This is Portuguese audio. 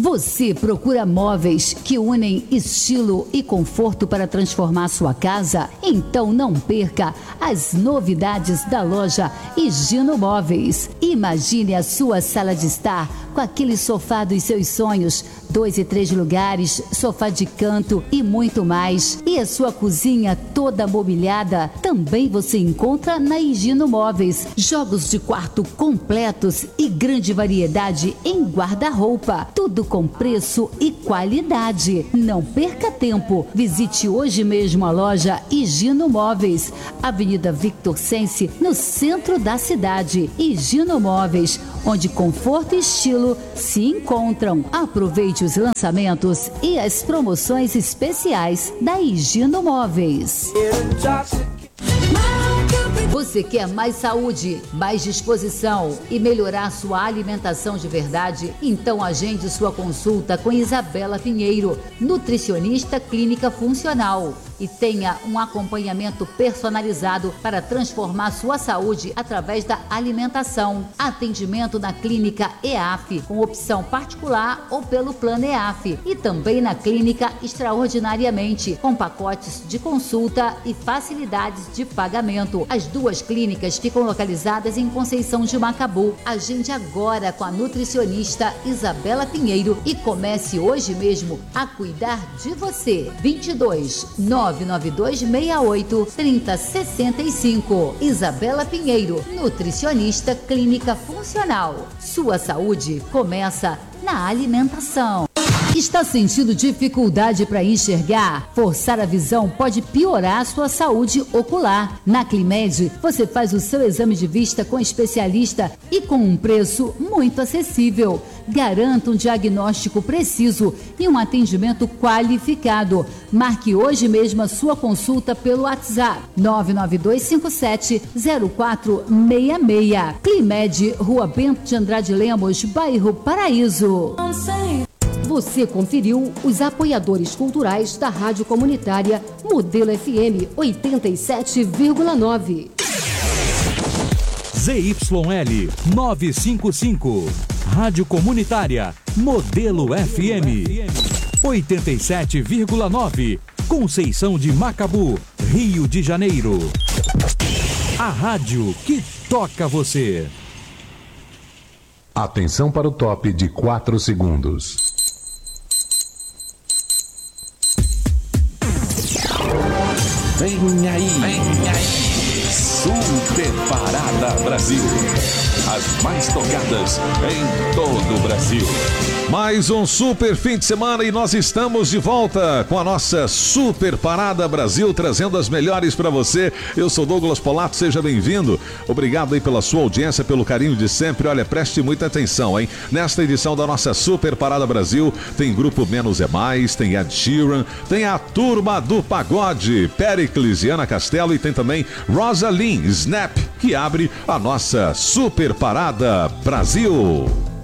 Você procura móveis que unem estilo e conforto para transformar sua casa? Então não perca as novidades da loja Higino Móveis. Imagine a sua sala de estar com aquele sofá dos seus sonhos, 2 e 3 lugares, sofá de canto e muito mais. E a sua cozinha toda mobiliada também você encontra na Higino Móveis. Jogos de quarto completos e grande variedade em guarda-roupa. Tudo com preço e qualidade. Não perca tempo. Visite hoje mesmo a loja Higino Móveis, Avenida Victor Sense, no centro da cidade. Higino Móveis, onde conforto e estilo se encontram. Aproveite os lançamentos e as promoções especiais da Higino Móveis. Você quer mais saúde, mais disposição e melhorar sua alimentação de verdade? Então agende sua consulta com Isabela Pinheiro, nutricionista clínica funcional. E tenha um acompanhamento personalizado para transformar sua saúde através da alimentação. Atendimento na clínica EAF, com opção particular ou pelo plano EAF. E também na clínica Extraordinariamente, com pacotes de consulta e facilidades de pagamento. As duas clínicas ficam localizadas em Conceição de Macabu. Agende agora com a nutricionista Isabela Pinheiro e comece hoje mesmo a cuidar de você. 22-99268-3065. Isabela Pinheiro, nutricionista clínica funcional. Sua saúde começa na alimentação. Está sentindo dificuldade para enxergar? Forçar a visão pode piorar a sua saúde ocular. Na Climed, você faz o seu exame de vista com especialista e com um preço muito acessível. Garanta um diagnóstico preciso e um atendimento qualificado. Marque hoje mesmo a sua consulta pelo WhatsApp 99257-0466. Climed, Rua Bento de Andrade Lemos, bairro Paraíso. Você conferiu os apoiadores culturais da Rádio Comunitária Modelo FM 87,9. ZYL 955. Rádio Comunitária Modelo FM 87,9. Conceição de Macabu, Rio de Janeiro. A rádio que toca você. Atenção para o top de 4 segundos. Vem aí, Super Parada Brasil. As mais tocadas em todo o Brasil. Mais um super fim de semana e nós estamos de volta com a nossa Super Parada Brasil, trazendo as melhores para você. Eu sou Douglas Polato, seja bem-vindo. Obrigado aí pela sua audiência, pelo carinho de sempre. Olha, preste muita atenção, hein? Nesta edição da nossa Super Parada Brasil, tem Grupo Menos é Mais, tem Ed Sheeran, tem a Turma do Pagode, Péricles e Ana Castelo, e tem também Rosaline Snap, que abre a nossa Super Parada Brasil.